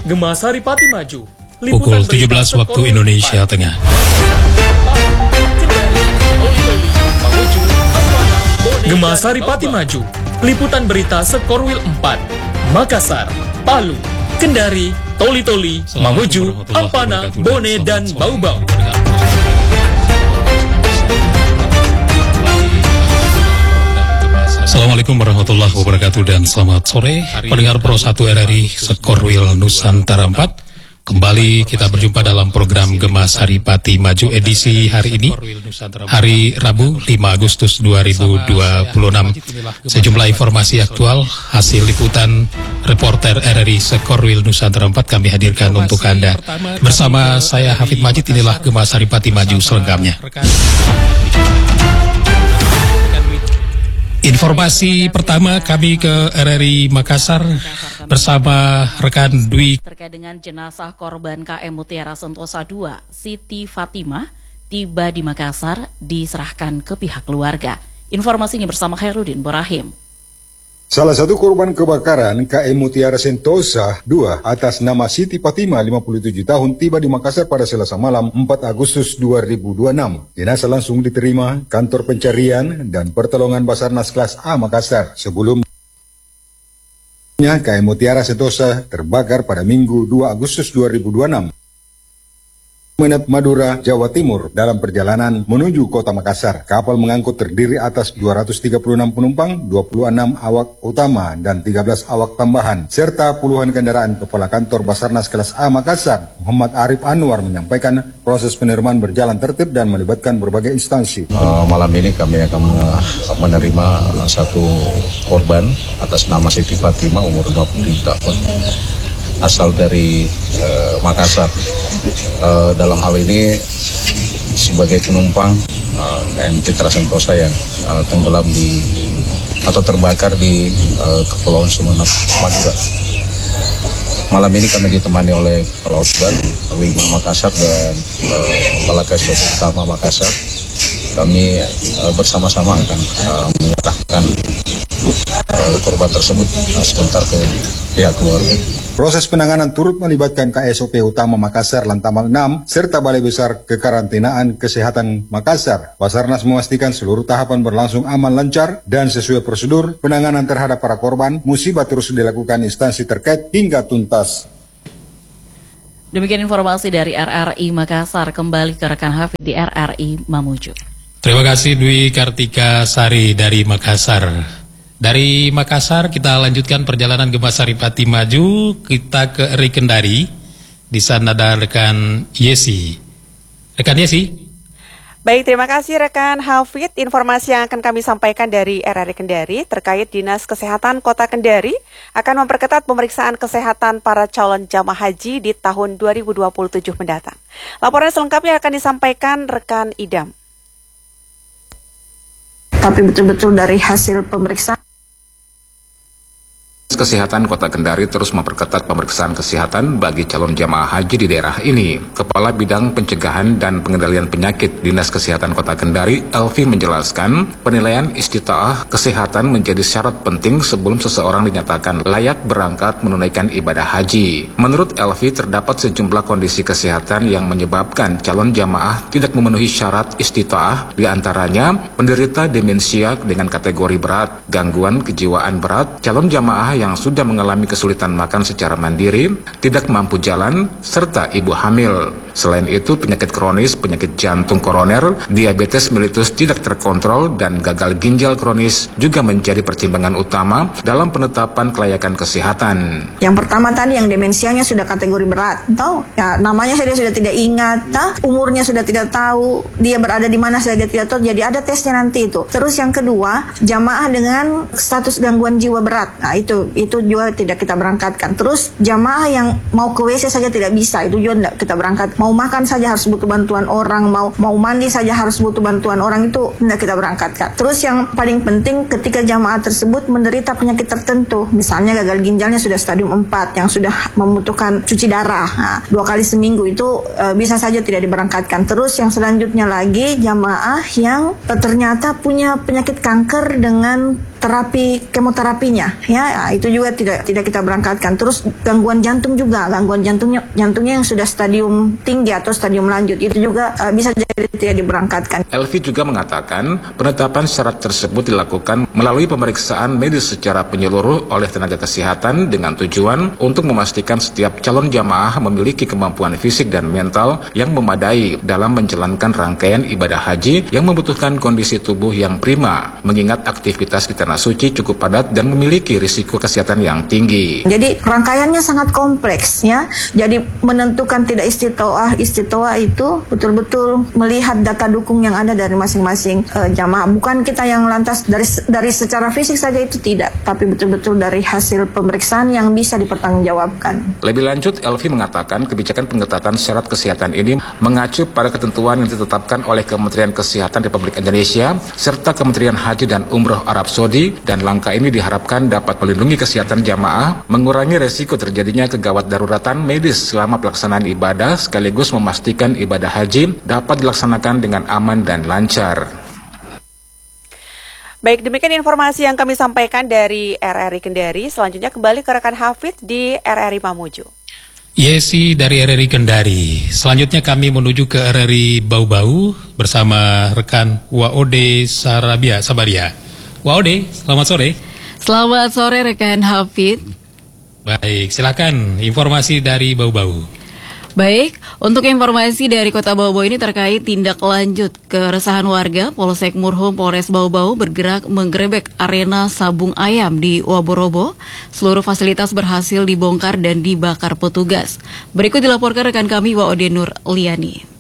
Gema Saripati Maju. Pukul 17 waktu Indonesia Tengah. Gema Saripati Maju. Liputan berita Sekorwil 4. Makassar, Palu, Kendari, Toli-Toli, Mamuju, Ampana, Bone, dan Bau-Bau. Assalamualaikum warahmatullahi wabarakatuh dan selamat sore pendengar Pro 1 RRI Sekorwil Nusantara 4. Kembali kita berjumpa dalam program Gema Saripati Maju edisi hari ini, hari Rabu 5 Agustus 2026. Sejumlah informasi aktual hasil liputan reporter RRI Sekorwil Nusantara 4 kami hadirkan untuk Anda. Bersama saya Hafid Majid, inilah Gema Saripati Maju selengkapnya. Informasi pertama kami ke RRI Makassar bersama rekan Dwi. Terkait dengan jenazah korban KM Mutiara Sentosa II, Siti Fatimah, tiba di Makassar diserahkan ke pihak keluarga. Informasinya bersama Khairuddin Borahim. Salah satu korban kebakaran KM Mutiara Sentosa II atas nama Siti Fatimah 57 tahun tiba di Makassar pada Selasa malam 4 Agustus 2026. Jenazah langsung diterima kantor pencarian dan pertolongan Basarnas kelas A Makassar. Sebelumnya KM Mutiara Sentosa terbakar pada Minggu 2 Agustus 2026. Menat Madura, Jawa Timur dalam perjalanan menuju kota Makassar. Kapal mengangkut terdiri atas 236 penumpang, 26 awak utama dan 13 awak tambahan, serta puluhan kendaraan. Kepala Kantor Basarnas kelas A Makassar, Muhammad Arif Anwar menyampaikan proses penerimaan berjalan tertib dan melibatkan berbagai instansi. Malam ini kami akan menerima satu korban atas nama Siti Fatimah umur 20 tahun. Asal dari Makassar. Dalam hal ini sebagai penumpang KM Mutiara Sentosa yang tenggelam atau terbakar di Kepulauan Sumeneb, Madura. Malam ini kami ditemani oleh Pelaut Ban, Panglima Makassar dan Kepala Kasub Utama Makassar. Kami bersama-sama akan menyerahkan korban tersebut sebentar ke pihak keluarga. Proses penanganan turut melibatkan KSOP Utama Makassar Lantamal 6 serta Balai Besar Kekarantinaan Kesehatan Makassar. Basarnas memastikan seluruh tahapan berlangsung aman lancar dan sesuai prosedur. Penanganan terhadap para korban musibah terus dilakukan instansi terkait hingga tuntas. Demikian informasi dari RRI Makassar. Kembali ke rekan Hafid di RRI Mamuju. Terima kasih Dwi Kartika Sari dari Makassar. Dari Makassar kita lanjutkan perjalanan Gema Saripati Maju, kita ke RRI Kendari. Di sana ada rekan Yesi. Rekan Yesi. Baik, terima kasih rekan Hafid. Informasi yang akan kami sampaikan dari RRI Kendari terkait Dinas Kesehatan Kota Kendari akan memperketat pemeriksaan kesehatan para calon jamaah haji di tahun 2027 mendatang. Laporan selengkapnya akan disampaikan rekan Idam. Tapi betul-betul dari hasil pemeriksaan Kesehatan Kota Kendari terus memperketat pemeriksaan kesehatan bagi calon jamaah haji di daerah ini. Kepala Bidang Pencegahan dan Pengendalian Penyakit Dinas Kesehatan Kota Kendari, Elvi, menjelaskan penilaian istitaah kesehatan menjadi syarat penting sebelum seseorang dinyatakan layak berangkat menunaikan ibadah haji. Menurut Elvi, terdapat sejumlah kondisi kesehatan yang menyebabkan calon jamaah tidak memenuhi syarat istitaah, di antaranya penderita demensia dengan kategori berat, gangguan kejiwaan berat, calon jamaah yang sudah mengalami kesulitan makan secara mandiri, tidak mampu jalan, serta ibu hamil. Selain itu, penyakit kronis, penyakit jantung koroner, diabetes mellitus tidak terkontrol, dan gagal ginjal kronis juga menjadi pertimbangan utama dalam penetapan kelayakan kesehatan. yang pertama tadi yang demensianya sudah kategori berat, tahu? Ya, namanya saya sudah tidak ingat, umurnya sudah tidak tahu, dia berada di mana saya tidak tahu. Jadi ada tesnya nanti itu. Terus yang kedua, jamaah dengan status gangguan jiwa berat. Nah, itu juga tidak kita berangkatkan. Terus jamaah yang mau ke WC saja tidak bisa, itu juga tidak kita berangkat. Mau makan saja harus butuh bantuan orang, mau mandi saja harus butuh bantuan orang, itu tidak kita berangkatkan. Terus yang paling penting ketika jamaah tersebut menderita penyakit tertentu, misalnya gagal ginjalnya sudah stadium 4 yang sudah membutuhkan cuci darah 2 kali seminggu, itu bisa saja tidak diberangkatkan. Terus yang selanjutnya lagi jamaah yang ternyata punya penyakit kanker dengan terapi kemoterapinya, ya itu juga tidak kita berangkatkan. Terus gangguan jantung juga, gangguan jantungnya yang sudah stadium tinggi atau stadium lanjut itu juga bisa jadi tidak diberangkatkan. Elvi juga mengatakan penetapan syarat tersebut dilakukan melalui pemeriksaan medis secara menyeluruh oleh tenaga kesehatan dengan tujuan untuk memastikan setiap calon jamaah memiliki kemampuan fisik dan mental yang memadai dalam menjalankan rangkaian ibadah haji yang membutuhkan kondisi tubuh yang prima, mengingat aktivitas di Tanah Suci cukup padat dan memiliki risiko kesehatan yang tinggi. Jadi rangkaiannya sangat kompleks ya. Jadi menentukan tidak istitoah itu betul-betul melihat data dukung yang ada dari masing-masing jamaah. Bukan kita yang lantas dari secara fisik saja itu tidak, tapi betul-betul dari hasil pemeriksaan yang bisa dipertanggungjawabkan. Lebih lanjut, Elvi mengatakan kebijakan pengetatan syarat kesehatan ini mengacu pada ketentuan yang ditetapkan oleh Kementerian Kesehatan Republik Indonesia serta Kementerian Haji dan Umroh Arab Saudi, dan langkah ini diharapkan dapat melindungi kesehatan jamaah, mengurangi resiko terjadinya kegawat daruratan medis selama pelaksanaan ibadah, sekaligus memastikan ibadah haji dapat dilaksanakan dengan aman dan lancar. Baik, demikian informasi yang kami sampaikan dari RRI Kendari. Selanjutnya kembali ke rekan Hafid di RRI Mamuju. Yesi dari RRI Kendari. Selanjutnya kami menuju ke RRI Bau-Bau bersama rekan Waode Sabaria. Waode, selamat sore. Selamat sore rekan Hafid. Baik, silakan informasi dari Bau-Bau. Baik, untuk informasi dari Kota Bau-Bau ini terkait tindak lanjut keresahan warga, Polsek Murhum Polres Bau-Bau bergerak menggerebek arena sabung ayam di Waborobo. Seluruh fasilitas berhasil dibongkar dan dibakar petugas. Berikut dilaporkan rekan kami Waode Nur Liani.